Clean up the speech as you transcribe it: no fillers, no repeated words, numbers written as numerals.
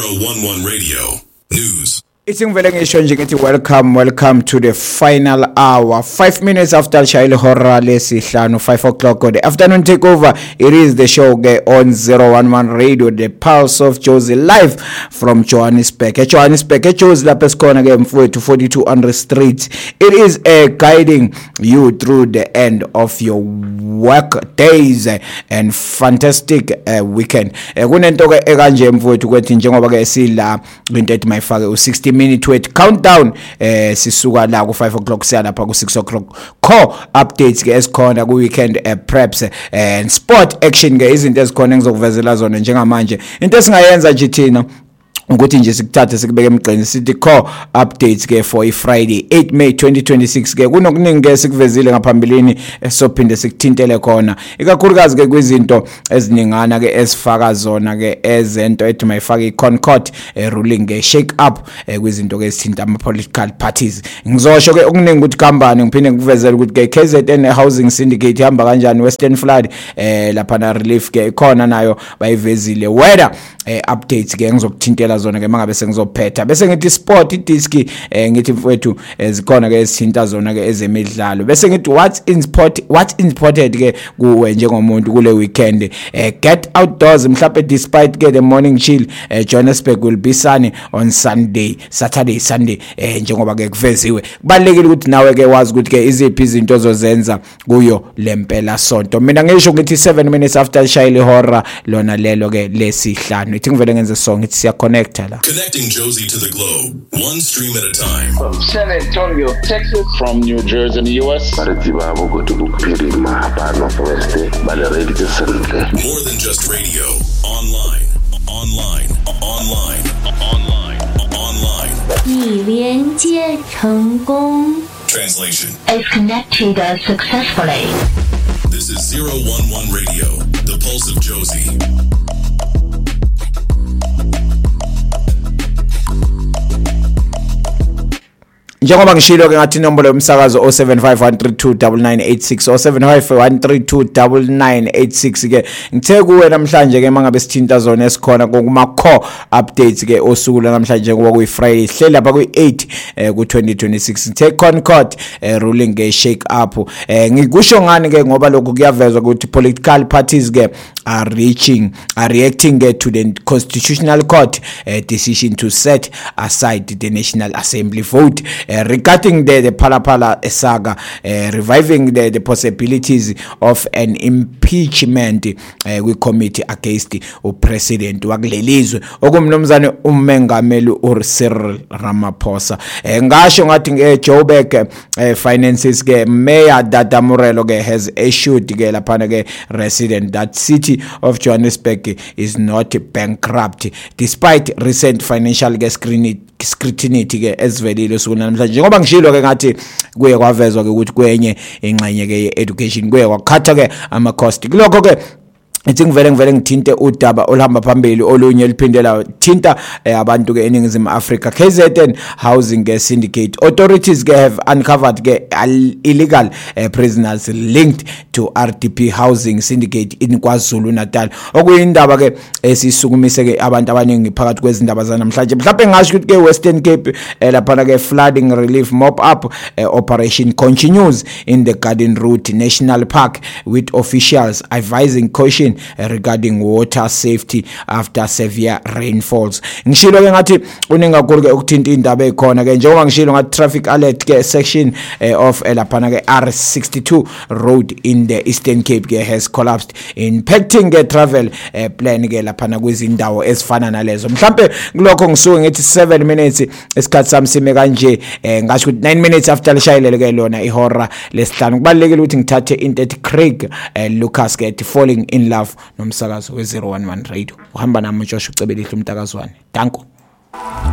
011 Radio News. It's ngivele ngisho nje ngithi welcome to the final hour. 5 minutes after Shaile Horra lesihlanu 5 o'clock on the afternoon takeover. It is the show on 011 Radio, the Pulse of Jozi, live from Johannesburg. Johannesburg, Jozi lapha esikhona ke mfowethu 42 Andre Street. It is guiding you through the end of your work days and fantastic weekend. Kunento ke ekanje mfowethu kwethi njengoba ke sila into ethi mayifake u60 minute wait countdown sisuka la ku 5 o'clock siya lapha ku 6 o'clock core updates ke esikhona ku weekend preps and sport action ke izinto ezikhona engizokuvezela zona njengamanje into esingayenza nje thina ukuthi nje sikuthathe sikubeke emgqeni sithi core updates ke for iFriday 8 May 2026 ke kunokuningi ke sikuvezile ngaphambilini sophinde sikuthintele khona ikakhulukazi ke kwizinto eziningana ke esifaka zona ke ezento ethi mayifaka iConcord ruling ke shake up kwizinto ke esithinta ama political parties. Ngizosho ke okuningi ukuthi kambani ngiphinde ngikuvezele ukuthi ke KZN housing syndicate ihamba kanjani, Western Flood lapha na relief ke ikhona nayo bayivezile weather updates ke ngizokuthintela zona ke mangabe sengizophetha bese ngithi sport idisk ngithi mfowethu zikhona ke esithinta zona ke ezemidlalo bese ngithi what's important ke kuwe njengomuntu kule weekend get outdoors mhlawumbe despite ke the morning chill Johannesburg will be sunny on Saturday Sunday njengoba ke kuveziwe kubalekile ukuthi nawe ke wazi ukuthi ke iziphi izinto ozozenza kuyo lempela sonto. Mina ngisho ngithi 7 minutes after Shaile Horra lona lelo ke lesihlanu ithi ngivele ngenze song ithi siya connect. Connecting Jozi to the globe, one stream at a time. From San Antonio, Texas. From New Jersey in the US. More than just radio. Online. 已连接成功 Translation is connected successfully. This is 011 Radio, the Pulse of Jozi. Njengoba ngishilo ke ngathi inombolo yomsakazo 0751329986 0751329986 ke ngithe kuwe namhlanje ke mangabe sithinta zona esikhona kuma core updates ke osukula namhlanje ngoba kuyi Friday hle lapha kuyi8 ku 2026 ngithe Concord ruling ke shake up ngikusho ngani ke ngoba lokho kuyavezwa ukuthi political parties ke are reacting to the Constitutional Court decision to set aside the National Assembly vote regarding the Phala saga, reviving the possibilities of an impeachment with committee against the president wakulelizwe okumnomzane umengameli Cyril Ramaphosa. Ngasho ngathi Joburg finances ke Mayor Dada Morelo ke has issued ke lapha ke resident that city of Johannesburg is not bankrupt despite recent financial scrutiny ke esivelile sona namhlanje ngoba ngishilo ke ngathi kuye kwavezwa ke ukuthi kwenye ingxenye ke education kuye kwakhatha ke ama cost kulokho ke ithi ngivele ngithinte udaba olihamba phambili olunye liphindela thinta abantu ke eningizimu Africa. KZN housing syndicate authorities ke have uncovered ke illegal prisoners linked to RDP housing syndicate in KwaZulu Natal okuyindaba ke esisukumise ke abantu abaningi phakathi kwezindaba zanamhlanje mhlawumbe ngasho ukuthi ke Western Cape lapha ke flooding relief mop up operation continues in the Garden Route National Park with officials advising caution regarding water safety after severe rainfalls. Ngishilo ke ngathi uningakhulu ke ukuthinta indaba ekhona ke njengoba ngishilo ngathi traffic alert ke section of lapha ke R62 road in the Eastern Cape ke has collapsed impacting ke travel plan ke lapha kwezindawo ezifana nalezo. Mhlambe kulokho ngisuke ngithi 7 minutes esikhathi sami sime kanje ngasho ukuthi 9 minutes after lishayelele ke lona ihora lesihlanu kubalekile ukuthi ngithathe into ethi Craig Lucas ke falling in love nomsakazo we 011 Radio uhamba nami uJoshua ucebelihle umtakazwane. Danko.